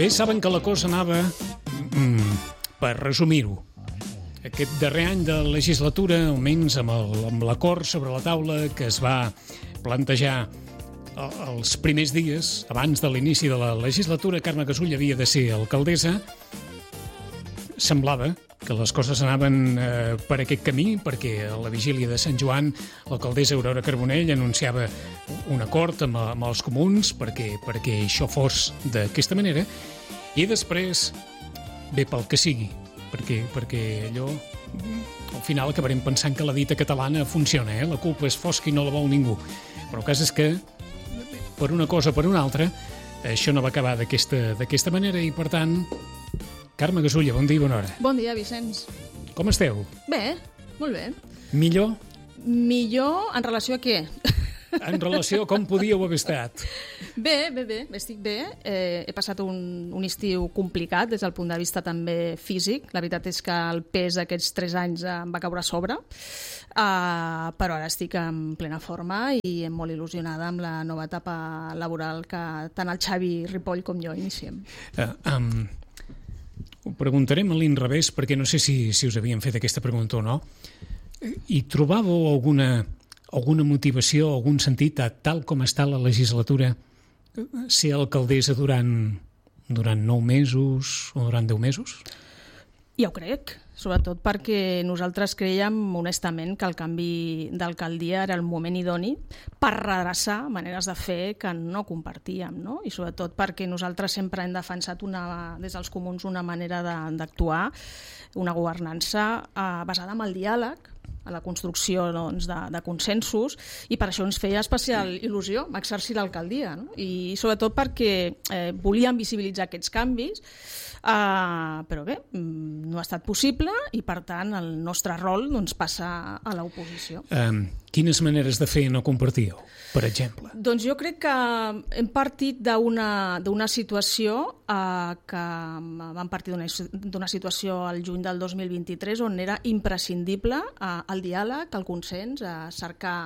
Bé, saben que la cosa anava, per resumir-ho, aquest darrer any de legislatura, almenys amb l'acord sobre la taula que es va plantejar els primers dies, abans de l'inici de la legislatura, Carme Gasull havia de ser alcaldessa. Semblava que les coses anaven per aquest camí, perquè a la vigília de Sant Joan l'alcaldessa Aurora Carbonell anunciava un acord amb els comuns perquè això fos d'aquesta manera, i després ve pel que sigui, perquè allò al final acabarem pensant que la dita catalana funciona, la culpa és fosca i no la vol ningú, però el cas és que per una cosa o per una altra això no va acabar d'aquesta manera, i per tant, Carme Gasull, bon dia i bona hora. Bon dia, Vicenç. Com esteu? Bé, molt bé. Millor? Millor en relació a què? En relació a com podíeu haver estat. Bé, estic bé. He passat un estiu complicat des del punt de vista també físic. La veritat és que el pes d'aquests 3 anys em va caure a sobre, però ara estic en plena forma i molt il·lusionada amb la nova etapa laboral que tant el Xavi Ripoll com jo iniciem. Ho preguntarem a l'inrevés, perquè no sé si us havien fet aquesta pregunta o no. I trobàveu alguna motivació, algun sentit, tal com està la legislatura, ser alcaldessa durant 9 mesos o durant 10 mesos? Ja ho crec, sobretot perquè nosaltres creiem honestament que el canvi d'alcaldia era el moment idoni per redreçar maneres de fer que no compartíem, no? I sobretot perquè nosaltres sempre hem defensat des dels comuns una manera d'actuar, una governança basada en el diàleg, a la construcció de consensos, i per això ens feia especial il·lusió exercir l'alcaldia, no? I sobretot perquè volíem visibilitzar aquests canvis, però bé, no ha estat possible i per tant el nostre rol passa a l'oposició. Quines maneres de fer no compartíeu, per exemple? Doncs jo crec que hem partit d'una situació que vam partir d'una situació al juny del 2023 on era imprescindible el diàleg, el consens, cercar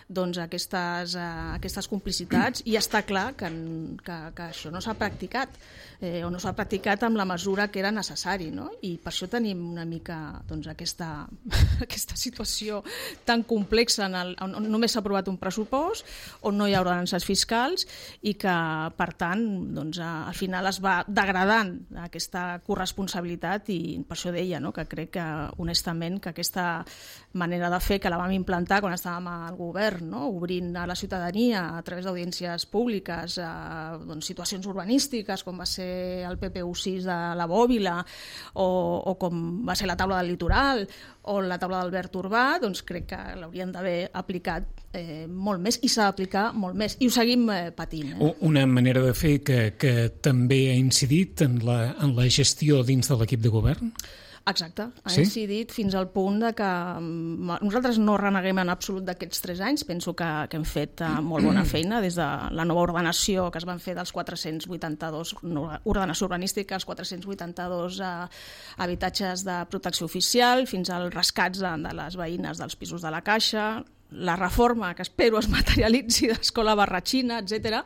aquestes complicitats, i està clar que això no s'ha practicat o no s'ha practicat amb la mesura que era necessari, no? I per això tenim una mica aquesta situació tan complexa on només s'ha aprovat un pressupost, on no hi ha ordenances fiscals i que, per tant, al final es va degradant aquesta corresponsabilitat, i per això deia que crec que, honestament, que aquesta manera de fer que la vam implantar quan estàvem al govern, obrint a la ciutadania a través d'audiències públiques situacions urbanístiques, com va ser el PPU6 de la Bòbila o com va ser la taula del litoral o la taula del verd urbà, crec que l'haurien d'haver aplicat molt més, i s'ha d'aplicar molt més, i ho seguim patint. Una manera de fer que també ha incidit en la gestió dins de l'equip de govern? Exacte, ha incidit fins al punt que nosaltres no reneguem en absolut d'aquests 3 anys, penso que hem fet molt bona feina, des de la nova ordenació que es van fer dels 482, ordenació urbanística, els 482 habitatges de protecció oficial, fins als rescats de les veïnes dels pisos de la Caixa, la reforma que espero es materialitzi d'Escola Barratxina, etc.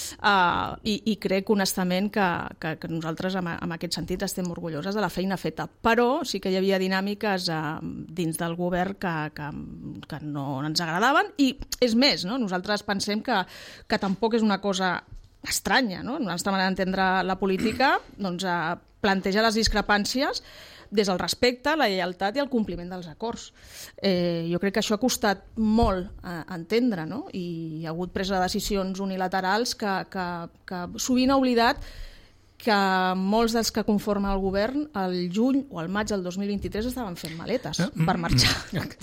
I crec honestament que nosaltres en aquest sentit estem orgulloses de la feina feta, però sí que hi havia dinàmiques dins del govern que no ens agradaven, i és més, nosaltres pensem que tampoc és una cosa estranya, no? La nostra manera d'entendre la política planteja les discrepàncies des del respecte, la lleialtat i el compliment dels acords. Jo crec que això ha costat molt entendre, no? I hi ha hagut presa de decisions unilaterals que sovint ha oblidat que molts dels que conformen el govern al juny o al maig del 2023 estaven fent maletes per marxar.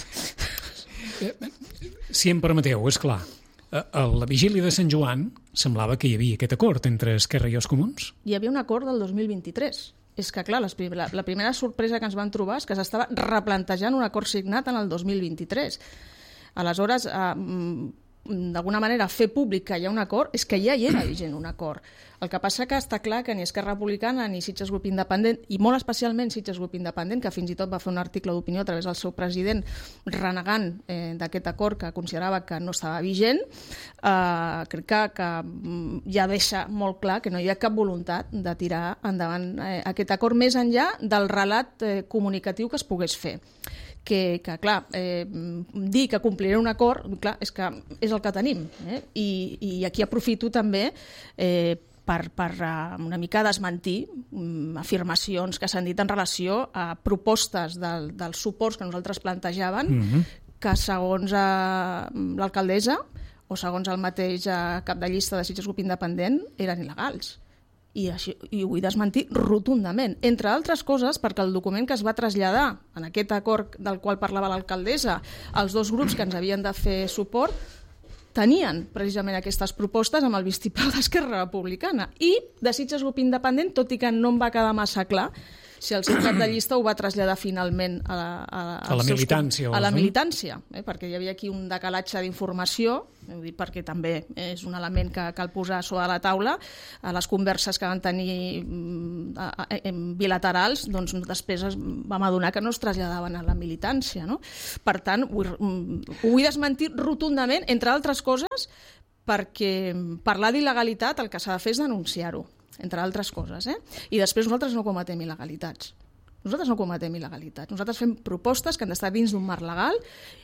Si em permeteu, és clar, a la vigília de Sant Joan semblava que hi havia aquest acord entre Esquerra i els Comuns. Hi havia un acord del 2023. És que, clar, la primera sorpresa que ens vam trobar és que s'estava replantejant un acord signat en el 2023. Aleshores, d'alguna manera fer públic que hi ha un acord, és que ja hi era vigent un acord. El que passa que està clar que ni Esquerra Republicana ni Sitges Grup Independent, i molt especialment Sitges Grup Independent, que fins i tot va fer un article d'opinió a través del seu president renegant d'aquest acord que considerava que no estava vigent, crec que ja deixa molt clar que no hi ha cap voluntat de tirar endavant aquest acord més enllà del relat comunicatiu que es pogués fer. Que clar, dir que compliré un acord, clar, és que és el que tenim. I aquí aprofito també per una mica desmentir afirmacions que s'han dit en relació a propostes dels suports que nosaltres plantejàvem, que segons l'alcaldessa o segons el mateix cap de llista de Sitges Grup Independent eren il·legals. I ho vull desmentir rotundament, entre altres coses perquè el document que es va traslladar en aquest acord del qual parlava l'alcaldessa als dos grups que ens havien de fer suport tenien precisament aquestes propostes amb el vistiplau d'Esquerra Republicana i de Sitges Grup Independent, tot i que no em va quedar massa clar si el seu cap de llista ho va traslladar finalment a la militància. A la militància, perquè hi havia aquí un decalatge d'informació, perquè també és un element que cal posar sobre la taula. A les converses que van tenir bilaterals, doncs després vam adonar que no es traslladaven a la militància. No? Per tant, ho vull desmentir rotundament, entre altres coses, perquè parlar d'il·legalitat el que s'ha de fer és denunciar-ho, entre altres coses. I després nosaltres no cometem il·legalitats. Nosaltres fem propostes que han d'estar dins d'un marc legal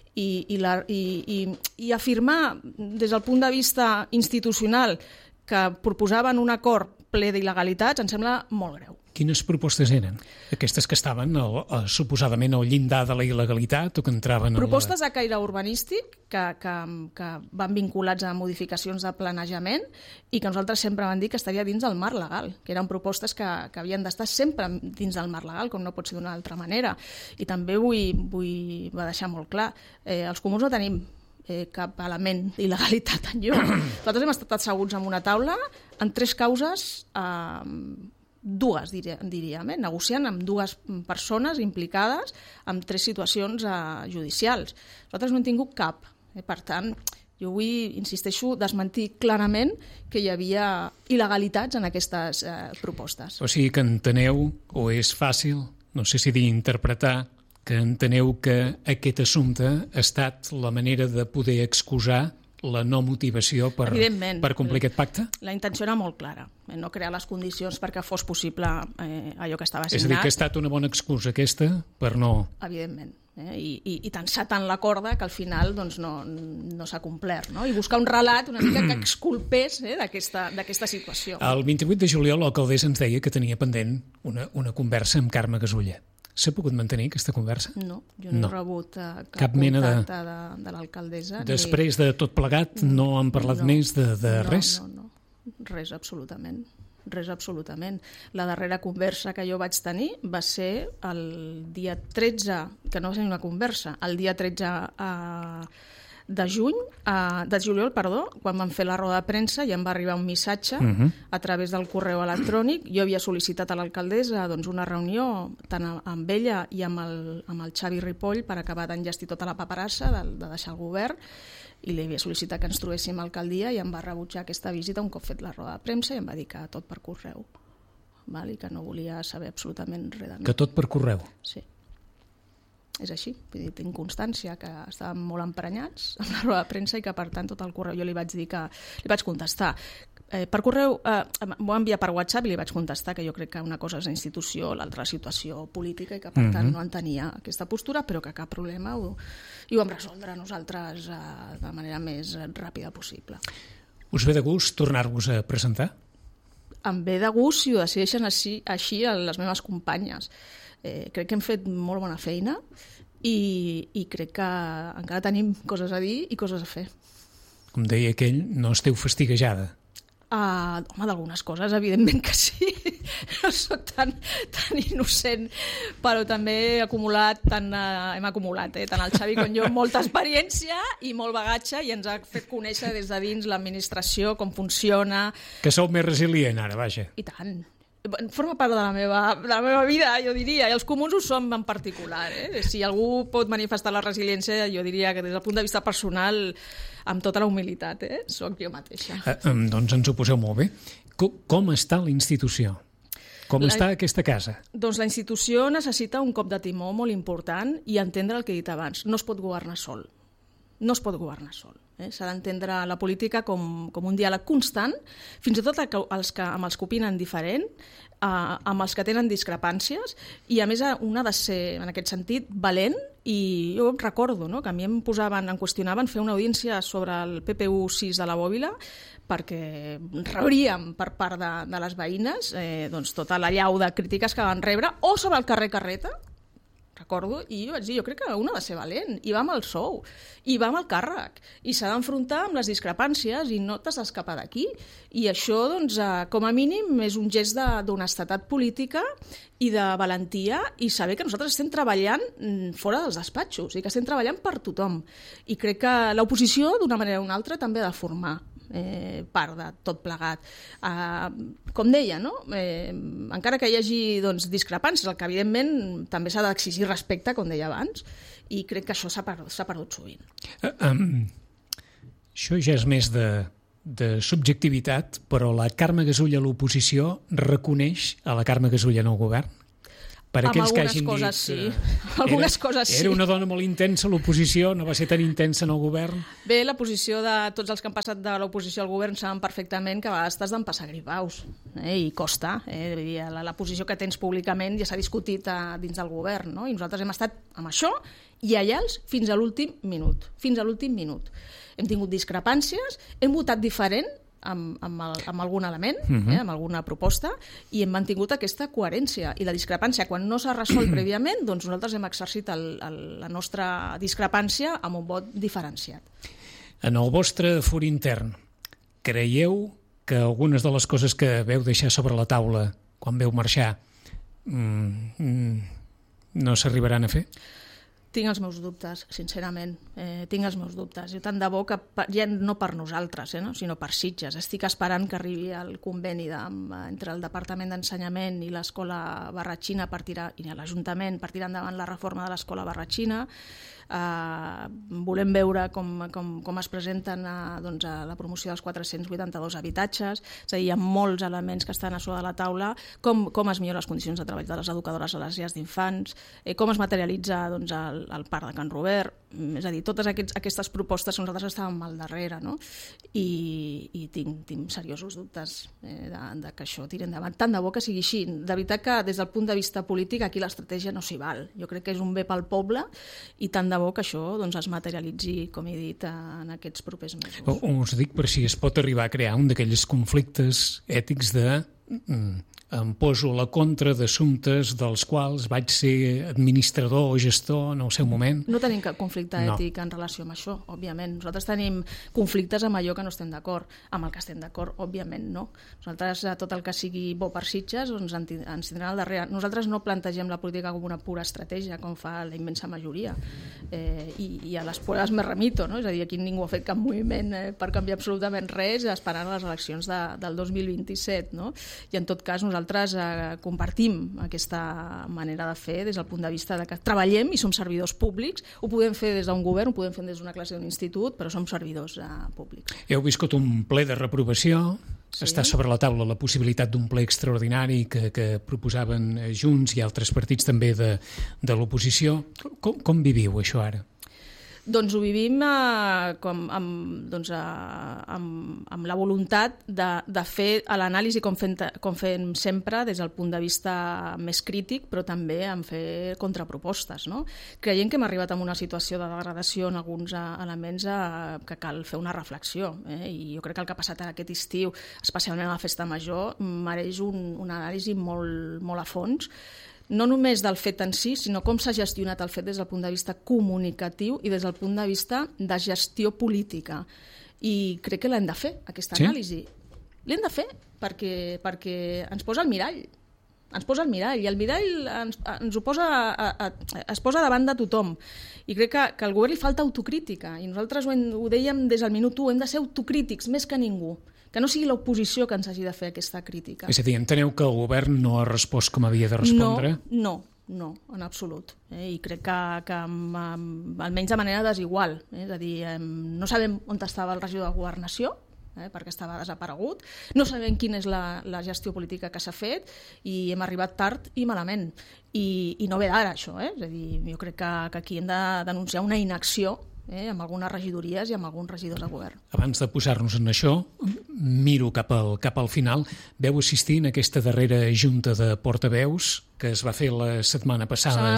i afirmar des del punt de vista institucional que proposaven un acord ple d'il·legalitats em sembla molt greu. Quines propostes eren? Aquestes que estaven suposadament al llindar de la il·legalitat o que entraven... Propostes de caire urbanístic que van vinculats a modificacions de planejament i que nosaltres sempre vam dir que estaria dins del marc legal, que eren propostes que havien d'estar sempre dins del marc legal, com no pot ser d'una altra manera. I també vull deixar molt clar, els comuns no tenim cap element d'il·legalitat enlloc. Nosaltres hem estat asseguts en una taula en 3 causes, dues, diríem, negociant amb 2 persones implicades en 3 situacions judicials. Nosaltres no hem tingut cap. Per tant, jo vull, insisteixo, desmentir clarament que hi havia il·legalitats en aquestes propostes. O sigui que enteneu, o és fàcil, no sé si dir interpretar, que enteneu que aquest assumpte ha estat la manera de poder excusar la no motivació per complir aquest pacte? La intenció era molt clara, no crear les condicions perquè fos possible allò que estava signat. És a dir, que ha estat una bona excusa aquesta per no... Evidentment. I tensar tant la corda que al final doncs, no s'ha complert. No? I buscar un relat una mica que exculpés d'aquesta situació. El 28 de juliol l'alcaldessa ens deia que tenia pendent una conversa amb Carme Gasulla. S'ha pogut mantenir aquesta conversa? No, jo no he rebut cap contacte de l'alcaldessa. Després de tot plegat no han parlat més de res? No, res absolutament. Res absolutament. La darrera conversa que jo vaig tenir va ser el dia 13, que no va ser una conversa, el dia 13 de juliol, quan van fer la roda de premsa i em va arribar un missatge a través del correu electrònic. Jo havia sol·licitat a l'alcaldessa una reunió tant amb ella i amb el Xavi Ripoll per acabar d'enllestir tota la paperassa de deixar el govern, i li havia sol·licitat que ens trobéssim a l'alcaldia i em va rebutjar aquesta visita un cop fet la roda de premsa i em va dir que tot per correu, i que no volia saber absolutament res de mi. Que tot per correu? Sí. És així, tinc constància que estàvem molt emprenyats amb la roda de premsa i que per tant tot el correu jo li vaig dir que li vaig contestar. Per correu, m'ho va enviar per WhatsApp i li vaig contestar que jo crec que una cosa és la institució, l'altra la situació política i que per tant no entenia aquesta postura, però que cap problema i ho vam resoldre nosaltres de la manera més ràpida possible. Us ve de gust tornar-vos a presentar? Em ve de gust si ho decideixen així les meves companyes. Crec que hem fet molt bona feina i crec que encara tenim coses a dir i coses a fer. Com deia aquell, no esteu fastiguejada? Home, d'algunes coses, evidentment que sí. No soc tan innocent, però també hem acumulat tant el Xavi com jo molta experiència i molt bagatge i ens ha fet conèixer des de dins l'administració, com funciona. Que sou més resilient ara, vaja. I tant. forma part de la meva vida, jo diria, i els comuns ho som en particular. Si algú pot manifestar la resiliència, jo diria que des del punt de vista personal, amb tota la humilitat, soc jo mateixa. Doncs ens ho poseu molt bé. Com està la institució? Com està aquesta casa? Doncs la institució necessita un cop de timó molt important i entendre el que he dit abans. No es pot governar sol. No es pot governar sol. S'ha d'entendre la política com un diàleg constant, fins i tot amb els que opinen diferent, amb els que tenen discrepàncies, i a més un ha de ser, en aquest sentit, valent, i jo recordo que a mi em qüestionaven fer una audiència sobre el PPU 6 de la Bòbila, perquè rebríem per part de les veïnes doncs tota l'allau de crítiques que van rebre, o sobre el carrer Carreta, recordo, i jo vaig dir, jo crec que un ha de ser valent, i va amb el sou, i va amb el càrrec, i s'ha d'enfrontar amb les discrepàncies i no t'has d'escapar d'aquí. I això, doncs, com a mínim, és un gest d'honestedat política i de valentia, i saber que nosaltres estem treballant fora dels despatxos i que estem treballant per tothom. I crec que l'oposició, d'una manera o una altra, també ha de formar part de tot plegat. Com deia, encara que hi hagi discrepàncies, el que evidentment també s'ha d'exigir respecte, com deia abans, i crec que això s'ha perdut sovint. Això ja és més de subjectivitat, però la Carme Gasull a l'oposició reconeix a la Carme Gasull en el govern? Per aquells que hagin dit... Algunes coses sí. Era una dona molt intensa a l'oposició, no va ser tan intensa en el govern? Bé, la posició de tots els que han passat de l'oposició al govern saben perfectament que a vegades t'has d'empassar gripaus, i costa. La posició que tens públicament ja s'ha discutit dins del govern, i nosaltres hem estat amb això lleials fins a l'últim minut. Fins a l'últim minut. Hem tingut discrepàncies, hem votat diferent, amb algun element, amb alguna proposta, i hem mantingut aquesta coherència. I la discrepància, quan no s'ha resolt prèviament, doncs nosaltres hem exercit la nostra discrepància amb un vot diferenciat. En el vostre fur intern, creieu que algunes de les coses que veu deixar sobre la taula quan veu marxar no s'arribaran a fer? Tinc els meus dubtes, sincerament. Tinc els meus dubtes. Jo tant de bo que, ja no per nosaltres, sinó per Sitges. Estic esperant que arribi el conveni entre el Departament d'Ensenyament i l'Escola Barratxina i l'Ajuntament per tirar endavant la reforma de l'Escola Barratxina. Volem veure com es presenten a la promoció dels 482 habitatges, és a dir, hi ha molts elements que estan a sobre de la taula, com es milloren les condicions de treball de les educadores a les llars d'infants, com es materialitza el parc de Can Robert, és a dir, totes aquestes propostes nosaltres estàvem al darrere, i tinc seriosos dubtes de que això tiri endavant. Tant de bo que sigui així. De veritat que des del punt de vista polític aquí l'estratègia no s'hi val. Jo crec que és un bé pel poble i tant de bo que això es materialitzi, com he dit, en aquests propers mesos. Us dic per si es pot arribar a crear un d'aquells conflictes ètics de em poso a la contra d'assumptes dels quals vaig ser administrador o gestor en el seu moment. No tenim cap conflicte ètic en relació amb això, òbviament. Nosaltres tenim conflictes amb allò que no estem d'acord. Amb el que estem d'acord, òbviament, no. Nosaltres, tot el que sigui bo per Sitges, ens tindran al darrere. Nosaltres no plantegem la política com una pura estratègia, com fa la immensa majoria. I a les proves me remito, no? És a dir, aquí ningú ha fet cap moviment per canviar absolutament res, esperant les eleccions del 2027, no? I en tot cas, nosaltres compartim aquesta manera de fer des del punt de vista de que treballem i som servidors públics. Ho podem fer des d'un govern, ho podem fer des d'una classe d'un institut, però som servidors públics. Heu viscut un ple de reprovació. Sí. Està sobre la taula la possibilitat d'un ple extraordinari que proposaven Junts i altres partits també de l'oposició. Com viviu això ara? Doncs ho vivim amb la voluntat de fer l'anàlisi com fem sempre des del punt de vista més crític, però també en fer contrapropostes, no? Creiem que hem arribat a una situació de degradació en alguns elements que cal fer una reflexió, i jo crec que el que ha passat aquest estiu, especialment a la festa major, mereix una anàlisi molt, molt a fons, no només del fet en si, sinó com s'ha gestionat el fet des del punt de vista comunicatiu i des del punt de vista de gestió política. I crec que l'hem de fer, aquesta anàlisi. L'hem de fer perquè ens posa el mirall. Ens posa el mirall, i el mirall es posa davant de tothom. I crec que al govern li falta autocrítica, i nosaltres ho dèiem des del minut 1, hem de ser autocrítics més que ningú. no sigui l'oposició que ens hagi de fer aquesta crítica. És a dir, enteneu que el govern no ha respost com havia de respondre? No, en absolut. I crec que almenys de manera desigual. És a dir, no sabem on estava el regidor de Governació, perquè estava desaparegut. No sabem quina és la gestió política que s'ha fet i hem arribat tard i malament. I no ve d'ara, això. És a dir, jo crec que aquí hem de denunciar una inacció amb algunes regidories i amb alguns regidors de govern. Abans de posar-nos en això, miro cap al final. Veu assistir en aquesta darrera junta de portaveus que es va fer la setmana passada?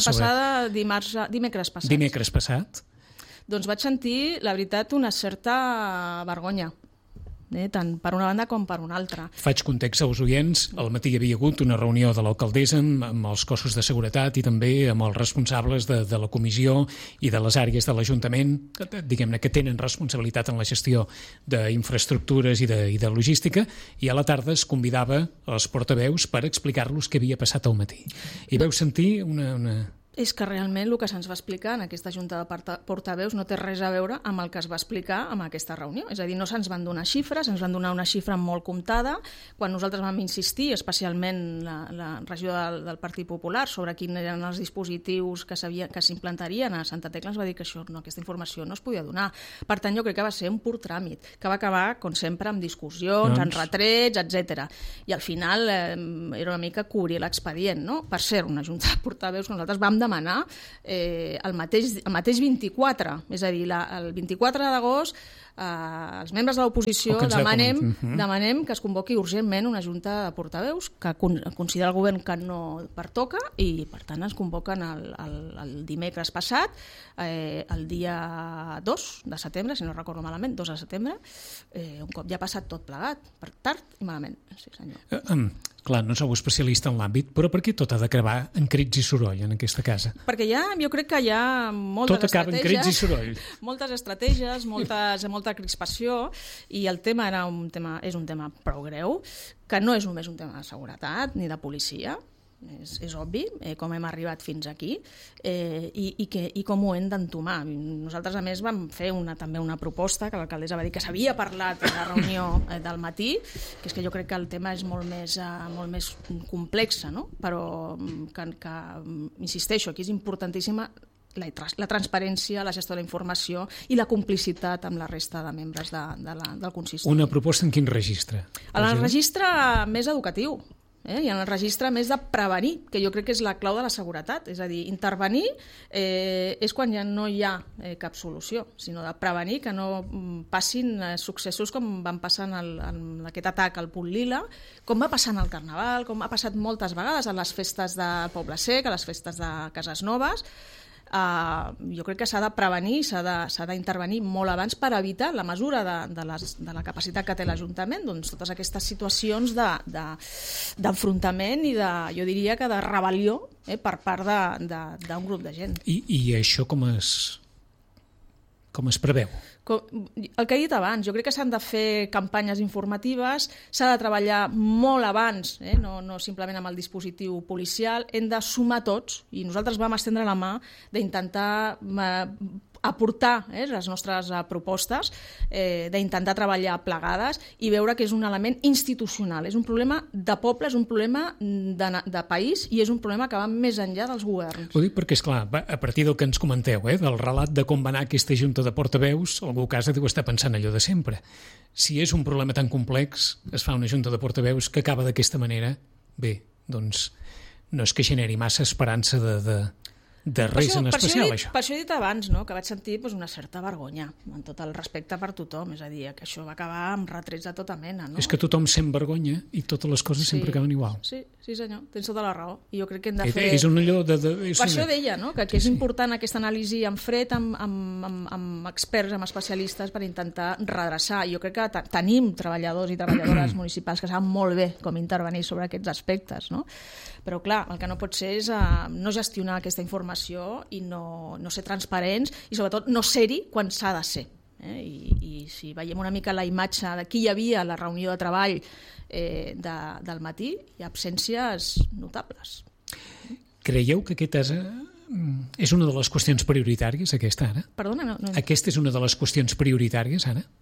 Dimecres passat. Dimecres passat? Doncs vaig sentir, la veritat, una certa vergonya, tant per una banda com per una altra. Faig context als oients. Al matí hi havia hagut una reunió de l'alcaldessa amb els cossos de seguretat i també amb els responsables de la comissió i de les àrees de l'Ajuntament, diguem-ne, que tenen responsabilitat en la gestió d'infraestructures i de logística, i a la tarda es convidava els portaveus per explicar-los què havia passat al matí. I veu sentir una... És que realment el que se'ns va explicar en aquesta junta de portaveus no té res a veure amb el que es va explicar en aquesta reunió. És a dir, no se'ns van donar xifres, ens van donar una xifra molt comptada. Quan nosaltres vam insistir, especialment la regidora del Partit Popular, sobre quins eren els dispositius que s'implantarien a Santa Tecla, ens va dir que aquesta informació no es podia donar. Per tant, jo crec que va ser un pur tràmit, que va acabar, com sempre, amb discussions, en retrets, etc. I al final era una mica cobrir l'expedient, no? Per ser una junta de portaveus, nosaltres vam demanar el mateix 24, és a dir, el 24 d'agost els membres de l'oposició demanem que es convoqui urgentment una junta de portaveus que considera el govern que no pertoca i per tant es convoquen el dimecres passat, el dia 2 de setembre, si no recordo malament, 2 de setembre, un cop ja ha passat tot plegat, per tard i malament. Sí, senyor. Clar, no sou especialista en l'àmbit, però per què tot ha d'acabar en crits i soroll en aquesta casa? Perquè jo crec que hi ha moltes tot acaba en crits i soroll. Moltes estratègies, molta crispació, i el tema és un tema prou greu, que no és només un tema de seguretat ni de policia, és obvi com hem arribat fins aquí i com ho hem d'entomar. Nosaltres, a més, vam fer també una proposta que l'alcaldessa va dir que s'havia parlat a la reunió del matí, que és que jo crec que el tema és molt més complex, no? Però que insisteixo, aquí és importantíssima la transparència, la gestió de la informació i la complicitat amb la resta de membres del consistori. Una proposta en quin registre? En el registre més educatiu. I en el registre més de prevenir, que jo crec que és la clau de la seguretat. És a dir, intervenir és quan ja no hi ha cap solució, sinó de prevenir que no passin successos com van passar en aquest atac al Punt Lila, com va passar en el Carnaval, com ha passat moltes vegades a les festes de Poble Sec, a les festes de Cases Noves. Jo crec que s'ha de prevenir, s'ha d'intervenir molt abans per evitar, la mesura de la capacitat que té l'Ajuntament, doncs totes aquestes situacions d'enfrontament i jo diria que de rebel·lió per part d'un grup de gent. I això com es preveu? El que he dit abans, jo crec que s'han de fer campanyes informatives, s'ha de treballar molt abans, no simplement amb el dispositiu policial, hem de sumar tots, i nosaltres vam estendre la mà d'intentar aportar les nostres propostes, d'intentar treballar plegades i veure que és un element institucional, és un problema de poble, és un problema de país i és un problema que va més enllà dels governs. Ho dic perquè, esclar, a partir del que ens comenteu, del relat de com va anar aquesta junta de portaveus, algú a casa deu estar pensant allò de sempre. Si és un problema tan complex, es fa una junta de portaveus que acaba d'aquesta manera, bé, doncs no és que generi massa esperança de res en especial, això. Per això he dit abans, que vaig sentir una certa vergonya, amb tot el respecte per tothom, és a dir, que això va acabar amb retrets de tota mena. És que tothom sent vergonya i totes les coses sempre acaben igual. Sí, senyor, tens tota la raó. I jo crec que hem de fer... És un allò de... Per això deia, que és important aquesta anàlisi en fred, amb experts, amb especialistes, per intentar redreçar. Jo crec que tenim treballadors i treballadores municipals que saben molt bé com intervenir sobre aquests aspectes, no? Però, clar, el que no pot ser és no gestionar aquesta informació i no ser transparents i, sobretot, no ser-hi quan s'ha de ser. I si veiem una mica la imatge de qui hi havia a la reunió de treball del matí, hi ha absències notables. Creieu que aquesta és una de les qüestions prioritàries, aquesta, ara? Perdona, no. Aquesta és una de les qüestions prioritàries, ara?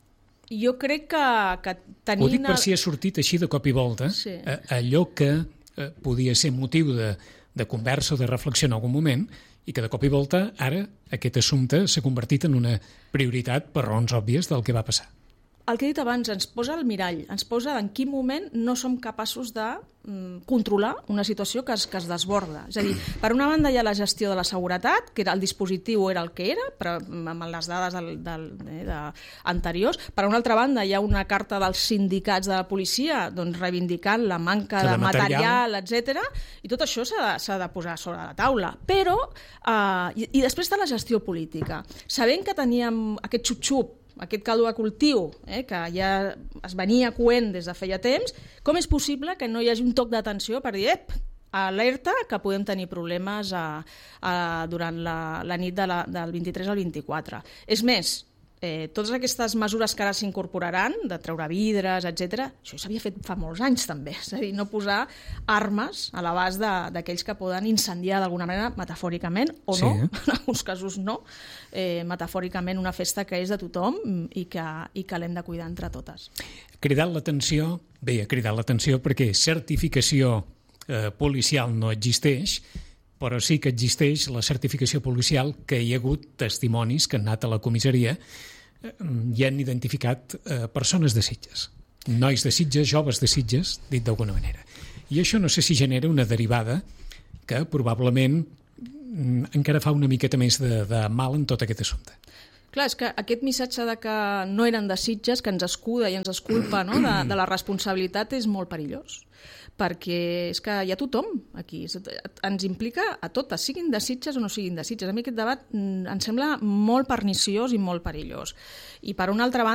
Jo crec que tenint... Ho dic per si ha sortit així de cop i volta, sí. Allò que podia ser motiu de conversa o de reflexió en algun moment, i que de cop i volta ara aquest assumpte s'ha convertit en una prioritat per raons òbvies del que va passar. El que he dit abans, ens posa el mirall, ens posa en quin moment no som capaços de controlar una situació que es desborda. És a dir, per una banda hi ha la gestió de la seguretat, que el dispositiu era el que era, però amb les dades anteriors. Per una altra banda hi ha una carta dels sindicats de la policia reivindicant la manca de material, etc. I tot això s'ha de posar sobre la taula. Però, i després està la gestió política. Sabent que teníem aquest xup-xup, aquest caldo de cultiu, que ja es venia coent des de feia temps, com és possible que no hi hagi un toc d'atenció per dir, alerta, que podem tenir problemes durant la nit del 23 al 24. És més, totes aquestes mesures que ara s'incorporaran, de treure vidres, etc., això s'havia fet fa molts anys també, és a dir, no posar armes a l'abast d'aquells que poden incendiar d'alguna manera, metafòricament, o no, en alguns casos no, metafòricament una festa que és de tothom i que l'hem de cuidar entre totes. Ha cridat l'atenció perquè certificació policial no existeix, però sí que existeix la certificació policial, que hi ha hagut testimonis que han anat a la comissaria i han identificat persones de Sitges, nois de Sitges, joves de Sitges, dit d'alguna manera. I això no sé si genera una derivada que probablement encara fa una miqueta més de mal en tot aquest assumpte. Clar, és que aquest missatge de que no eren de Sitges, que ens escuda i ens esculpa, no, de la responsabilitat, és molt perillós, perquè és que hi ha tothom aquí, ens implica a totes, siguin de Sitges o no siguin de Sitges. A mi aquest debat em sembla molt perniciós i molt perillós. I per una altra banda,